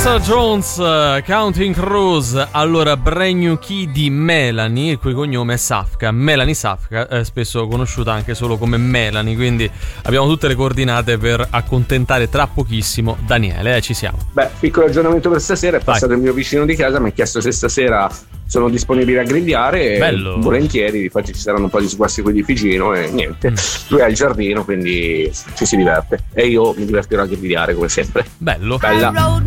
Vanessa Jones, Counting Crows. Allora, brand new key di Melanie, il cui cognome è Safka. Melanie Safka, spesso conosciuta anche solo come Melanie. Quindi abbiamo tutte le coordinate per accontentare tra pochissimo Daniele. Ci siamo. Beh, piccolo aggiornamento per stasera. È passato il mio vicino di casa, mi ha chiesto se stasera sono disponibile a grigliare. Bello. Volentieri, infatti ci saranno un po' di sguassi qui di Figino e niente. Lui ha il giardino, quindi ci si diverte e io mi divertirò a grigliare come sempre. Bello. Bella.